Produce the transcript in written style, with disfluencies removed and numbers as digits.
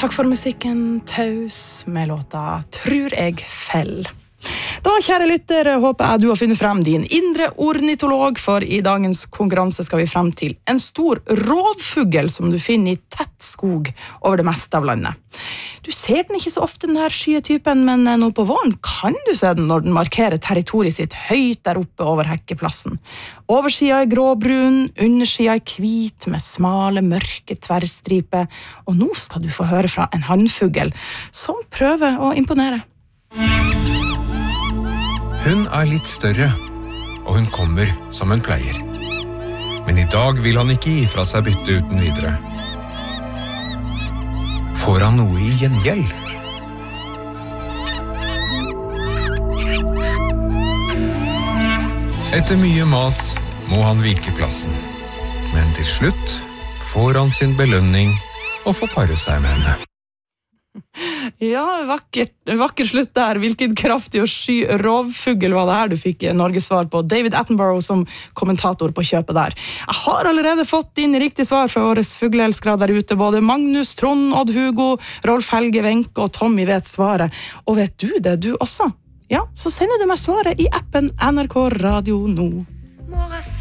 Takk for musikken Taus med låta Tror jeg fell. Da, kjære lytter, håper jeg du har funnet frem din indre ornitolog, for i dagens konkurranse skal vi frem til en stor rovfugl som du finner i tett skog over det meste av landet. Du ser den ikke så ofte, den her skyetypen, men nå på våren kan du se den når den markerer territoriet sitt høyt der oppe over hekkeplassen. Oversida er gråbrun, undersida er hvit med smale, mørke tverrstriper, og nå skal du få høre fra en hannfugl som prøver å imponere. Hun er litt større, og hun kommer som hun pleier. Men i dag vil han ikke gi fra seg bytte uten videre. Får han noe i gjengjeld? Etter mye mas må han vike plassen. Men til slutt får han sin belønning og får pare seg med henne. Ja, vakker slutt der. Hvilken kraftig og sky rovfugl var det her du fikk Norges svar på? David Attenborough som kommentator på kjøpet der. Jeg har allerede fått inn riktig svar fra våres fugleelskere der ute. Både Magnus, Trond, Odd Hugo, Rolf Helge, Wenke og Tommy vet svaret. Og vet du det, du også? Ja, så sender du meg svaret i appen NRK Radio nå.